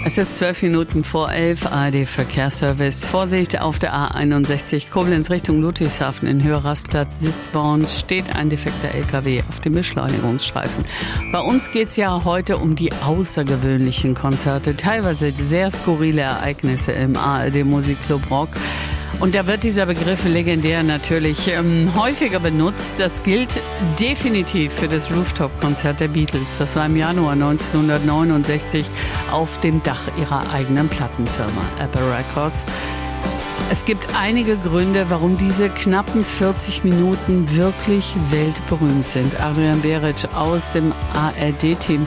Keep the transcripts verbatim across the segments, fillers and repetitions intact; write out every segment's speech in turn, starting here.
Es ist zwölf Minuten vor elf, A R D Verkehrsservice. Vorsicht auf der A einundsechzig Koblenz Richtung Ludwigshafen in Höherrastplatz Sitzborn steht ein defekter L K W auf dem Beschleunigungsstreifen. Bei uns geht's ja heute um die außergewöhnlichen Konzerte, teilweise sehr skurrile Ereignisse im A R D Musikclub Rock. Und da wird dieser Begriff legendär natürlich ähm, häufiger benutzt. Das gilt definitiv für das Rooftop-Konzert der Beatles. Das war im Januar neunzehnhundertneunundsechzig auf dem Dach ihrer eigenen Plattenfirma Apple Records. Es gibt einige Gründe, warum diese knappen vierzig Minuten wirklich weltberühmt sind. Adrian Beric aus dem A R D-Team.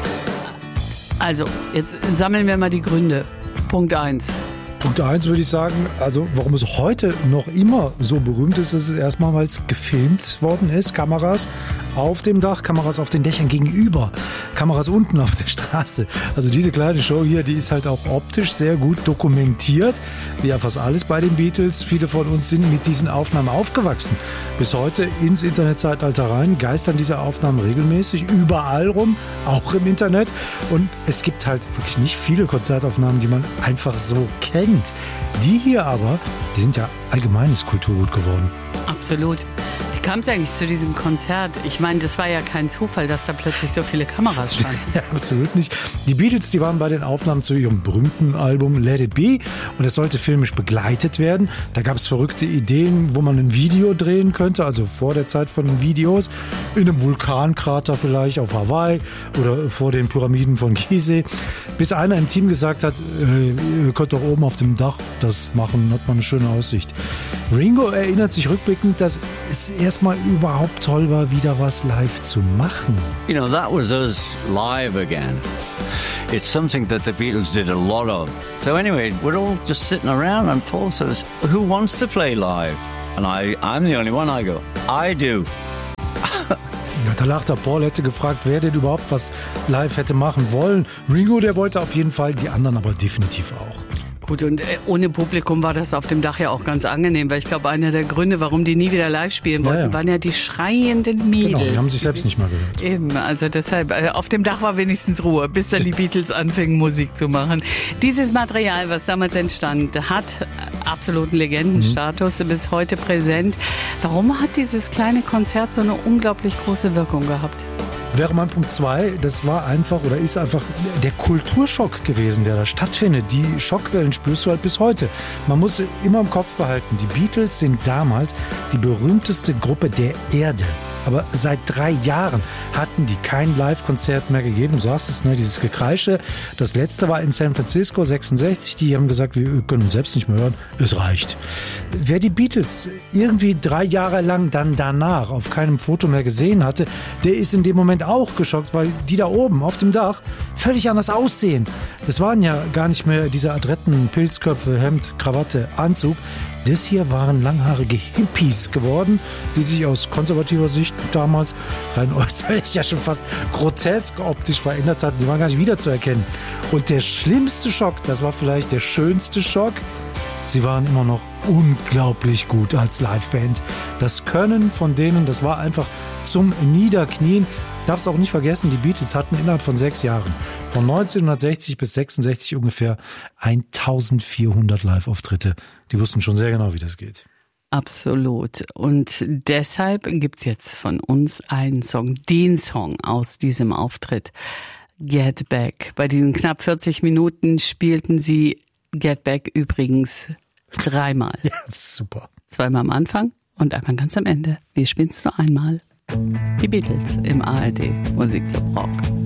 Also, jetzt sammeln wir mal die Gründe. Punkt eins. Punkt eins würde ich sagen, also warum es heute noch immer so berühmt ist, ist es erstmal, weil es gefilmt worden ist. Kameras auf dem Dach, Kameras auf den Dächern gegenüber, Kameras unten auf der Straße. Also diese kleine Show hier, die ist halt auch optisch sehr gut dokumentiert, wie ja fast alles bei den Beatles. Viele von uns sind mit diesen Aufnahmen aufgewachsen. Bis heute ins Internetzeitalter rein, geistern diese Aufnahmen regelmäßig, überall rum, auch im Internet. Und es gibt halt wirklich nicht viele Konzertaufnahmen, die man einfach so kennt. Die hier aber, die sind ja allgemeines Kulturgut geworden. Absolut. Wie kam es eigentlich zu diesem Konzert? Ich meine, das war ja kein Zufall, dass da plötzlich so viele Kameras standen. Ja, absolut nicht. Die Beatles, die waren bei den Aufnahmen zu ihrem berühmten Album Let It Be und es sollte filmisch begleitet werden. Da gab es verrückte Ideen, wo man ein Video drehen könnte, also vor der Zeit von den Videos, in einem Vulkankrater vielleicht auf Hawaii oder vor den Pyramiden von Gizeh. Bis einer im Team gesagt hat, äh, ihr könnt doch oben auf dem Dach das machen, hat man eine schöne Aussicht. Ringo erinnert sich rückblickend, dass es erstmal überhaupt toll war, wieder was live zu machen. You know, that was us live again. It's something that the Beatles did a lot of. So anyway, we're all just sitting around and Paul says, who wants to play live? And I, I'm the only one. I go, I do. Ja, da lacht der Paul, hätte gefragt, wer denn überhaupt was live hätte machen wollen. Ringo, der wollte auf jeden Fall, die anderen aber definitiv auch. Gut, und ohne Publikum war das auf dem Dach ja auch ganz angenehm, weil ich glaube, einer der Gründe, warum die nie wieder live spielen wollten, ja, ja. waren ja die schreienden Mädels. Genau, die haben sich selbst nicht mal gehört. Eben, also deshalb, auf dem Dach war wenigstens Ruhe, bis dann die Beatles anfingen, Musik zu machen. Dieses Material, was damals entstand, hat absoluten Legendenstatus, mhm. bis heute präsent. Warum hat dieses kleine Konzert so eine unglaublich große Wirkung gehabt? Wäre mein Punkt zwei, das war einfach oder ist einfach der Kulturschock gewesen, der da stattfindet. Die Schockwellen spürst du halt bis heute. Man muss immer im Kopf behalten, die Beatles sind damals die berühmteste Gruppe der Erde. Aber seit drei Jahren hatten die kein Live-Konzert mehr gegeben. Du sagst es, ne, dieses Gekreische. Das letzte war in San Francisco, sechsundsechzig. Die haben gesagt, wir können uns selbst nicht mehr hören. Es reicht. Wer die Beatles irgendwie drei Jahre lang dann danach auf keinem Foto mehr gesehen hatte, der ist in dem Moment auch geschockt, weil die da oben auf dem Dach völlig anders aussehen. Das waren ja gar nicht mehr diese adretten Pilzköpfe, Hemd, Krawatte, Anzug. Das hier waren langhaarige Hippies geworden, die sich aus konservativer Sicht damals rein äußerlich ja schon fast grotesk optisch verändert hatten. Die waren gar nicht wiederzuerkennen. Und der schlimmste Schock, das war vielleicht der schönste Schock, sie waren immer noch unglaublich gut als Liveband. Das Können von denen, das war einfach zum Niederknien. Darf es auch nicht vergessen, die Beatles hatten innerhalb von sechs Jahren, von neunzehnhundertsechzig bis sechsundsechzig ungefähr eintausendvierhundert Live-Auftritte. Die wussten schon sehr genau, wie das geht. Absolut. Und deshalb gibt's jetzt von uns einen Song, den Song aus diesem Auftritt, Get Back. Bei diesen knapp vierzig Minuten spielten sie Get Back übrigens dreimal. Ja, das ist super. Zweimal am Anfang und einmal ganz am Ende. Wir spielen es nur einmal. Die Beatles im A R D Musikclub Rock.